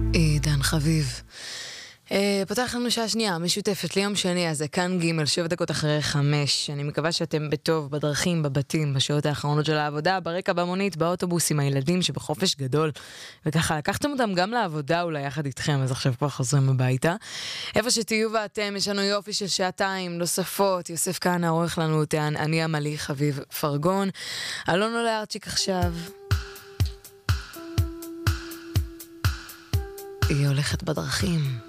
עידן חביב. פתח לנו שעה שנייה, משותפת ליום שני הזה, כאן ג' 7 דקות אחרי 5. אני מקווה שאתם בטוב, בדרכים, בבתים, בשעות האחרונות של העבודה, ברקע, במונית, באוטובוס עם הילדים שבחופש גדול. וככה, לקחתם אותם גם לעבודה אולי יחד איתכם, אז עכשיו כבר חוזרים הביתה. איפה שתהיו ואתם, יש לנו יופי של שעתיים נוספות. יוסף כהנא עורך לנו אותן, אני עמלי חביב פרגון. אלון עולה ארצ'יק עכשיו. היא הולכת בדרכים.